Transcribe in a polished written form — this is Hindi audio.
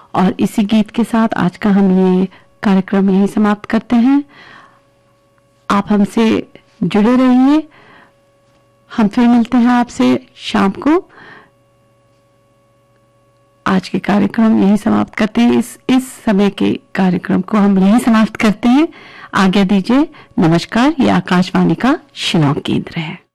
और इसी गीत के साथ आज का हम ये कार्यक्रम यहीं समाप्त करते हैं। आप हमसे जुड़े रहिए, हम फिर मिलते हैं आपसे शाम को। आज के कार्यक्रम यहीं समाप्त करते हैं। इस समय के कार्यक्रम को हम यहीं समाप्त करते हैं। आज्ञा दीजिए, नमस्कार। ये आकाशवाणी का शिलांग केंद्र है।